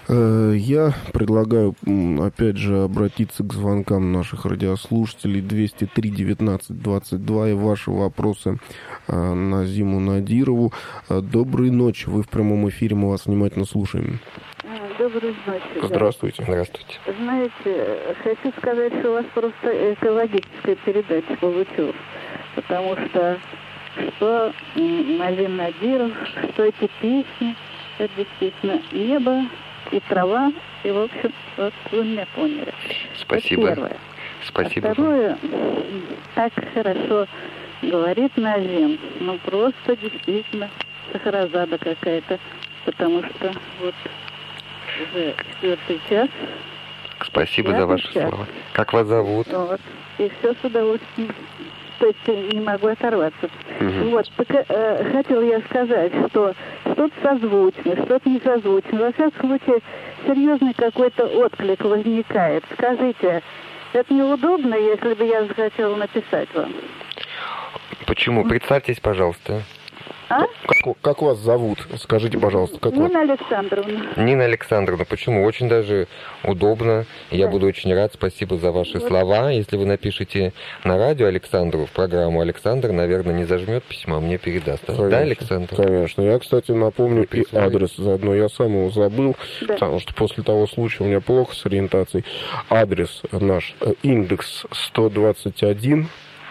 Я предлагаю, опять же, обратиться к звонкам наших радиослушателей 203-19-22 и ваши вопросы Назиму Надирову. Доброй ночи, вы в прямом эфире, мы вас внимательно слушаем. Доброй ночи. Здравствуйте. Здравствуйте. Знаете, хочу сказать, что у вас просто экологическая передача получилась. Потому что Назим Надиров, что эти песни, это действительно небо и трава, и, в общем, вот вы меня поняли. Спасибо. Это первое. Спасибо. А второе, так хорошо говорит Назим, ну просто действительно сахарозада какая-то, потому что вот уже 4-й час. Спасибо за ваши слова. Как вас зовут? Вот. И все с удовольствием. То есть не могу оторваться. Вот. Хотела я сказать, что что-то созвучно, что-то не созвучно. Во всяком случае, серьезный какой-то отклик возникает. Скажите, это неудобно, если бы я захотела написать вам? Почему? Представьтесь, пожалуйста. А? Как вас зовут? Скажите, пожалуйста, как Нина вас? Александровна. Нина Александровна, почему? Очень даже удобно. Я буду очень рад. Спасибо за ваши слова. Если вы напишите на радио Александру, в программу Александр, наверное, не зажмет письмо, а мне передаст. Конечно, да, Александр? Конечно. Я, кстати, напомню и адрес заодно. Я сам его забыл, потому что после того случая у меня плохо с ориентацией. Адрес наш, индекс 121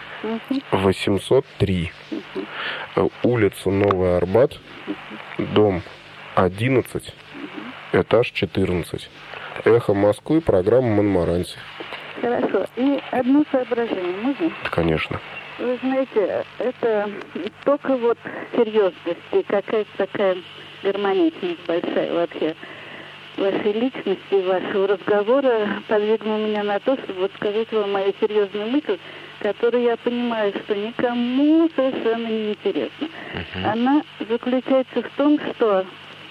803. Улица Новый Арбат, дом 11, этаж 14. Эхо Москвы, программа «Монмаранси». Хорошо. И одно соображение можно? Конечно. Вы знаете, это только вот серьезность и какая-то такая гармоничность большая вообще вашей личности, вашего разговора подвигнула меня на то, чтобы вот сказать вам мою серьезную мысль, которую я понимаю, что никому совершенно не интересна. Она заключается в том, что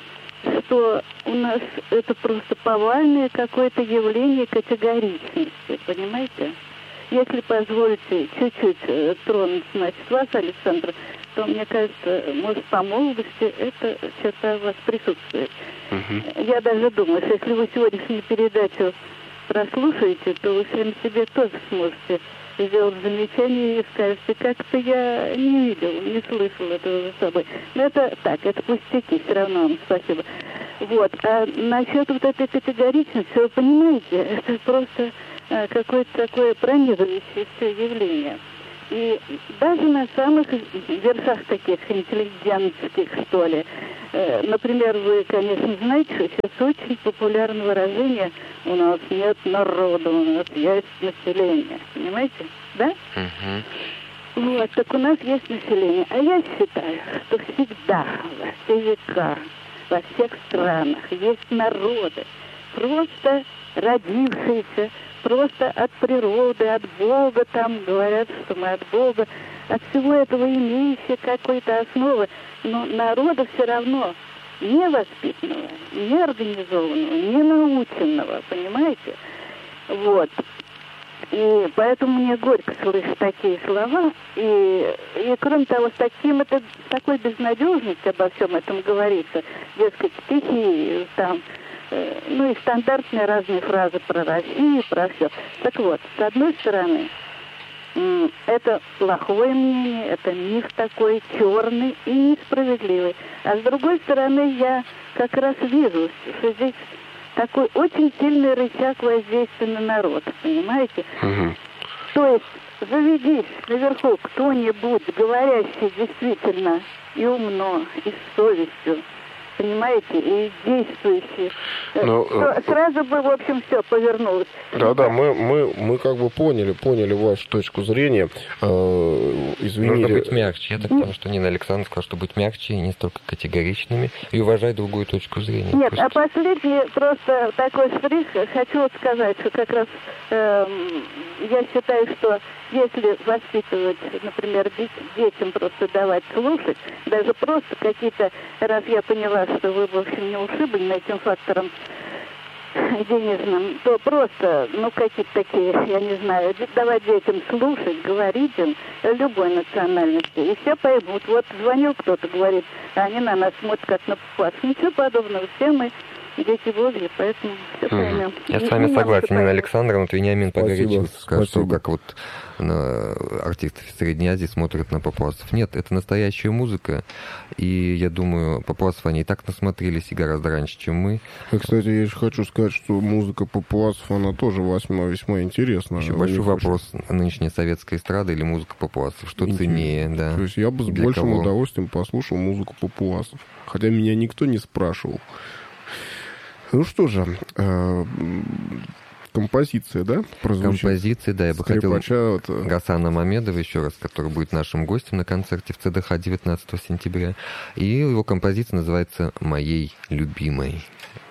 у нас это просто повальное какое-то явление категоричности, понимаете? Если позволите чуть-чуть тронуть, значит, вас, Александр, то, мне кажется, может, по молодости эта черта у вас присутствует. Я даже думаю, что если вы сегодняшнюю передачу прослушаете, то вы сами себе тоже сможете сделать замечание и скажете, как-то я не видел, не слышал этого за собой. Но это так, это пустяки, все равно вам спасибо. Вот, а насчет вот этой категоричности, вы понимаете, это просто какое-то такое пронизывающее все явление. И даже на самых вершах таких интеллигентских, что ли. Например, вы, конечно, знаете, что сейчас очень популярное выражение «у нас нет народа, у нас есть население». Понимаете? Да? Вот, так у нас есть население. А я считаю, что всегда, во все века, во всех странах есть народы, просто родившиеся, просто от природы, от Бога, там говорят, что мы от Бога, от всего этого имеющие какой-то основы, но народа все равно не воспитанного, не организованного, не наученного, понимаете? Вот. И поэтому мне горько слышать такие слова. И кроме того, с такой безнадежностью обо всем этом говорится, дескать, стихи, там, ну и стандартные разные фразы про Россию, про все. Так вот, с одной стороны, это плохое мнение, это миф такой черный и несправедливый. А с другой стороны, я как раз вижу, что здесь такой очень сильный рычаг воздействия на народ, понимаете? То есть заведись наверху кто-нибудь, говорящий действительно и умно, и с совестью, понимаете, и действующие. Сразу бы, в общем, все повернулось. Да, мы как бы поняли вашу точку зрения. Извините. Нужно быть мягче. Я так понимаю, что Нина Александровна сказала, что быть мягче, не столько категоричными, и уважать другую точку зрения. Нет, просто. А последний просто такой штрих, хочу вот сказать, что как раз я считаю, что если воспитывать, например, детям просто давать слушать, даже просто какие-то, раз я поняла, что вы, в общем, не ушиблены этим фактором денежным, то просто, ну, какие-то такие, я не знаю, давать детям слушать, говорить им любой национальности, и все поймут. Вот звонил кто-то, говорит, а они на нас смотрят как на папуас. Ничего подобного, все мы дети Божьи, поэтому все поймем. Я с вами согласен, Нина Александровна. Вот Вениамин погорячился, сказал, что Спасибо. как вот артисты в Средней Азии смотрят на папуасов. Нет, это настоящая музыка, и я думаю, папуасов они и так насмотрелись, и гораздо раньше, чем мы. И, кстати, я еще хочу сказать, что музыка папуасов, она тоже весьма интересна. Еще большой вопрос, нынешняя советская эстрада или музыка папуасов, что ценнее, да. То есть я бы с большим удовольствием послушал музыку папуасов, хотя меня никто не спрашивал. Ну что же, композиция, да, прозвучит? Композиция, да, я бы хотел вот... Гасана Мамедова еще раз, который будет нашим гостем на концерте в ЦДХ 19 сентября. И его композиция называется «Моей любимой».